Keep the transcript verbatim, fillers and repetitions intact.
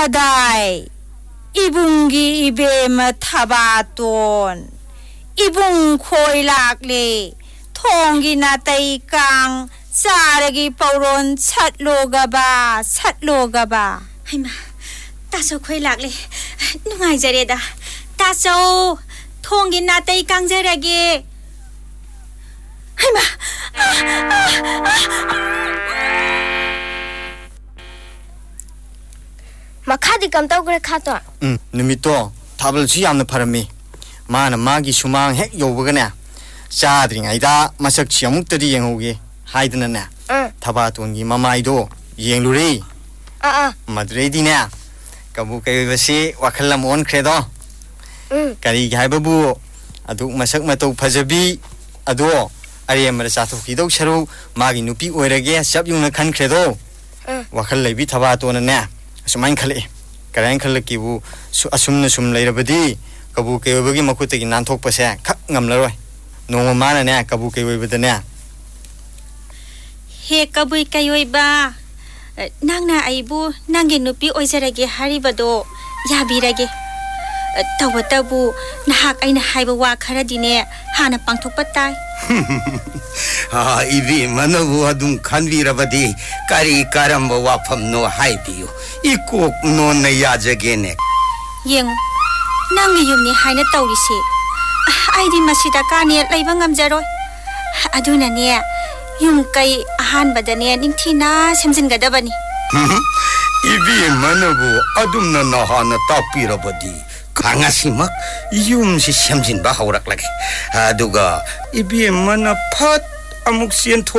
하다이 이붕기 이베마 타바돈 이붕 코일락리 통기 나타이깡 싸르기 뻐론 삿로가바 삿로가바 하이마 따소 코일락리 누가이자레다 따소 통기 나타이깡 자라기 하이마 마카디 감다고 그래 카도 응 누미또 답을 지암는 바람이 마나 마기 수망 핵 요버가네 자드링아이다 마석 지역들이 영오기 하이드는 응 타바돈기 마마이도 이행루리 아아 마드레디네 까부까이버시 와칼람 온 크레도 응 까리기 하이바부 아두 마석 마토 파자비 아두 아리엠마 자토기도 셔루 마기 누피 오이라게 샵용나 칸 크레도 응 와칼 레비 타바돈네 수마인 칼레 그런 칼레기부 아숨나 숨 레이러버디 까부까이버기 마쿠테기 난톡파세 칵 ngamlaroi 노마마네 까부까이버드네 해 까부이 까요이바 낭나 아이부 낭게 누피 오이자라게 하리바도 야비라게 타와타부 나학 아이나 하이바와 카라디네 하나 빵톡빠따이 아 이비 만나고 아둥 간비라바디 까리 까람바 와팜노 하이비요 이꼭 노나 야자게네 영 낭게 юм니 하이나 떠오리시 아이디 마시다 까네 라이바 ngam자로이 아두나네 yung kay ahanbadane ningthina semjingadabani ibi manabu adumna nahana tapirabadi kangasimak yumsi semjinba haurak lagi aduga ibi mana phat amuk sien